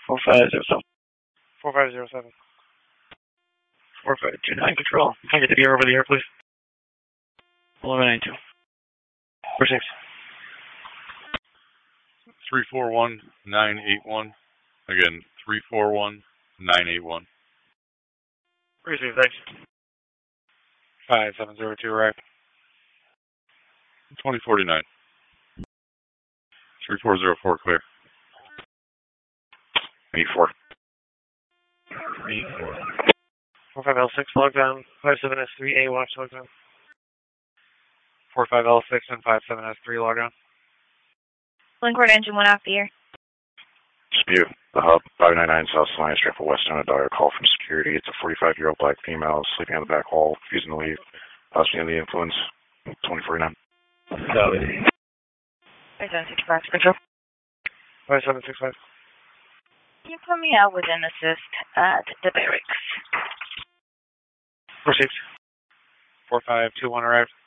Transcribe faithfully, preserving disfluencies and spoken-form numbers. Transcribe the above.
four five zero seven. four five zero seven. four five two nine control. Can I get the gear over the air, please? eleven ninety-two. Received. three four one nine eight one. Again, three four one nine eight one. Received, thanks. five seven zero two, right. twenty forty-nine. three four zero four, clear. eighty-four. eighty-four. four five L six, log down. five seven S three, A watch, log down. four five L six and five seven S three, log down. Linkport engine one off the air. Dispute. The hub, five ninety-nine South Alliance, straight for West on a dire call from security. It's a forty-five-year-old black female sleeping on the back wall, refusing to leave, possibly under the influence. twenty forty-nine. five seven six five. five seven six five. Can you put me out with an assist at the barracks? Received. four five two one arrived.